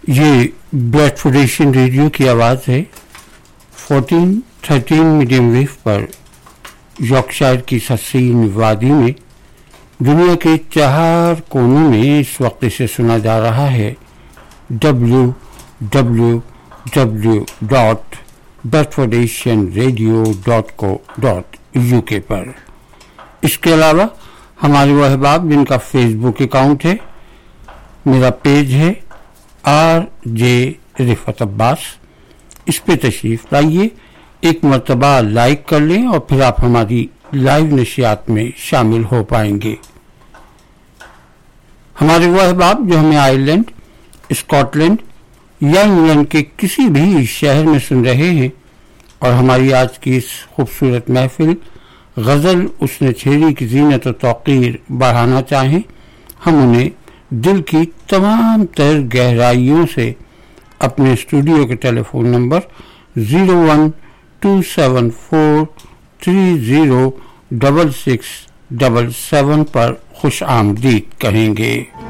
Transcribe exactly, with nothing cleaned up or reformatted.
ये Bradford Asian radio की आवाज़ है। फोर्टीन थर्टीन मीडियम वेव पर यॉर्कशायर की हसीन वादी में दुनिया के चार कोनों में इस वक्त इसे सुना जा रहा है W W W dot Bradford Asian radio dot co dot U के पर। इसके अलावा हमारे वो अहबाब जिनका फेसबुक अकाउंट है, मेरा पेज है आर जे रिफत अब्बास, इस पे तशरीफ लाइए, एक मरतबा लाइक कर लें और फिर आप हमारी लाइव नशियात में शामिल हो पाएंगे। हमारे वो अहबाब जो हमें आयरलैंड, स्कॉटलैंड या इंग्लैंड के किसी भी शहर में सुन रहे हैं और हमारी आज की इस खूबसूरत महफिल गज़ल उसने छेड़ी की जीनत और तौक़ीर बढ़ाना चाहें, हम उन्हें दिल की तमाम तर गहराइयों से अपने स्टूडियो के telephone number zero one two seven four three zero double six double seven पर खुश आमदीद कहेंगे।